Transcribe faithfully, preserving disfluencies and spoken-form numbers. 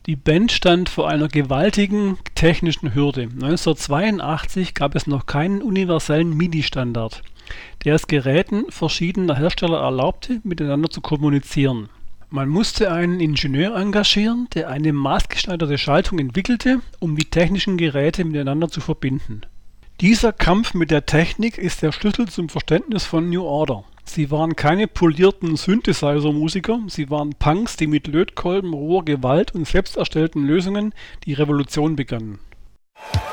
Die Band stand vor einer gewaltigen technischen Hürde. neunzehnhundertzweiundachtzig gab es noch keinen universellen MIDI-Standard, der es Geräten verschiedener Hersteller erlaubte, miteinander zu kommunizieren. Man musste einen Ingenieur engagieren, der eine maßgeschneiderte Schaltung entwickelte, um die technischen Geräte miteinander zu verbinden. Dieser Kampf mit der Technik ist der Schlüssel zum Verständnis von New Order. Sie waren keine polierten Synthesizer-Musiker, sie waren Punks, die mit Lötkolben, roher Gewalt und selbst erstellten Lösungen die Revolution begannen.